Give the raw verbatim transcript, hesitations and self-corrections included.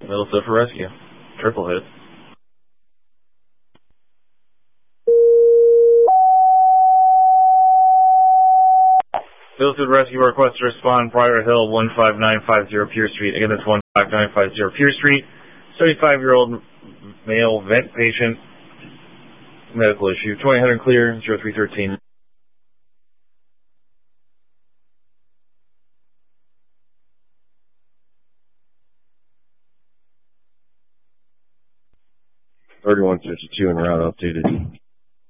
Middlefield for rescue. Triple hit. Middlefield Rescue requests to respond Prior Hill, one five nine five zero Pier Street. Again, that's one five nine five zero Pier Street. seventy-five-year-old male vent patient. Medical issue. twenty hundred clear, zero three thirteen. thirty-one fifty-two en route updated.